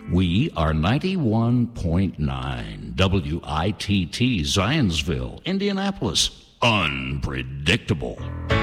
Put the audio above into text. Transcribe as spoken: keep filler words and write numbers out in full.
We are ninety-one point nine W I T T Zionsville, Indianapolis. Unpredictable.